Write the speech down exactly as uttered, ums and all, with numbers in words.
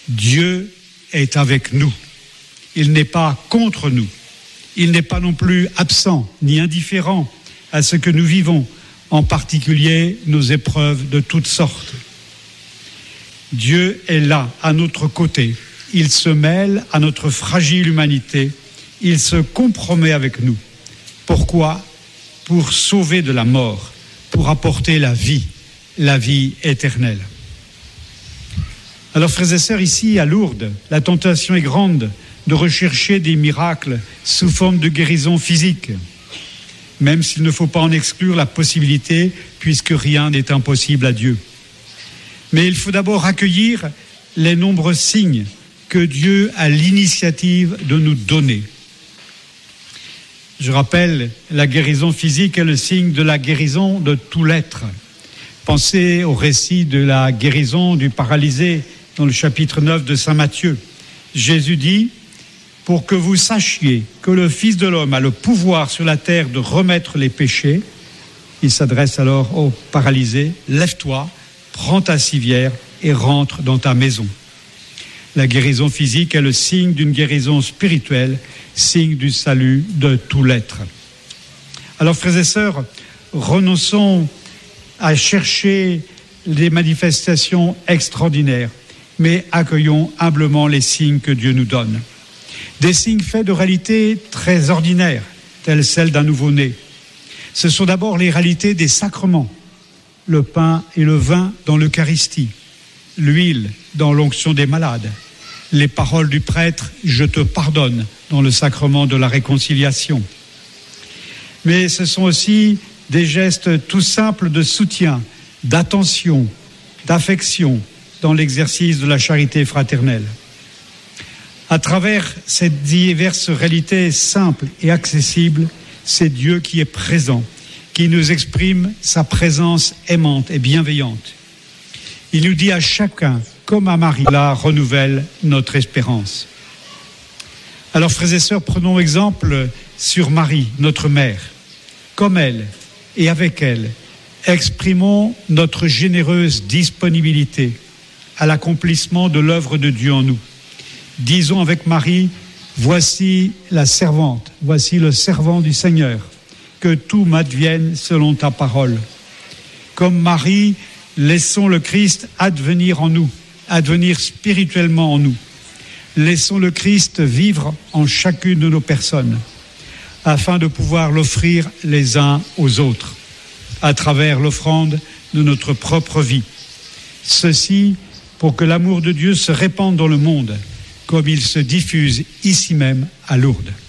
Dieu est avec nous. Il n'est pas contre nous. Il n'est pas non plus absent ni indifférent à ce que nous vivons, en particulier nos épreuves de toutes sortes. Dieu est là, à notre côté. Il se mêle à notre fragile humanité. Il se compromet avec nous. Pourquoi ? Pour sauver de la mort, pour apporter la vie, la vie éternelle. Alors, frères et sœurs, ici à Lourdes, la tentation est grande de rechercher des miracles sous forme de guérison physique, même s'il ne faut pas en exclure la possibilité, puisque rien n'est impossible à Dieu. Mais il faut d'abord accueillir les nombreux signes que Dieu a l'initiative de nous donner. Je rappelle, la guérison physique est le signe de la guérison de tout l'être. Pensez au récit de la guérison du paralysé dans le chapitre neuf de saint Matthieu. Jésus dit: « Pour que vous sachiez que le Fils de l'homme a le pouvoir sur la terre de remettre les péchés », il s'adresse alors au paralysé, « lève-toi, prends ta civière et rentre dans ta maison ». La guérison physique est le signe d'une guérison spirituelle, signe du salut de tout l'être. Alors, frères et sœurs, renonçons à chercher des manifestations extraordinaires, mais accueillons humblement les signes que Dieu nous donne. Des signes faits de réalités très ordinaires, telles celles d'un nouveau-né. Ce sont d'abord les réalités des sacrements, le pain et le vin dans l'Eucharistie, l'huile dans l'onction des malades, les paroles du prêtre « Je te pardonne » dans le sacrement de la réconciliation. Mais ce sont aussi des gestes tout simples de soutien, d'attention, d'affection dans l'exercice de la charité fraternelle. À travers ces diverses réalités simples et accessibles, c'est Dieu qui est présent, qui nous exprime sa présence aimante et bienveillante. Il nous dit à chacun, comme à Marie, là renouvelle notre espérance. Alors, frères et sœurs, prenons exemple sur Marie, notre mère. Comme elle et avec elle, exprimons notre généreuse disponibilité à l'accomplissement de l'œuvre de Dieu en nous. Disons avec Marie: voici la servante, voici le servant du Seigneur, que tout m'advienne selon ta parole. Comme Marie, laissons le Christ advenir en nous, advenir spirituellement en nous. Laissons le Christ vivre en chacune de nos personnes, afin de pouvoir l'offrir les uns aux autres, à travers l'offrande de notre propre vie. Ceci pour que l'amour de Dieu se répande dans le monde, comme il se diffuse ici même à Lourdes.